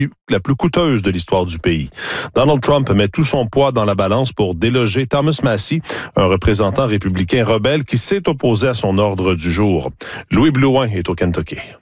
la plus coûteuse de l'histoire du pays. Donald Trump met tout son poids dans la balance pour déloger Thomas Massie, un représentant républicain rebelle qui s'est opposé à son ordre du jour. Louis Blouin est au Kentucky.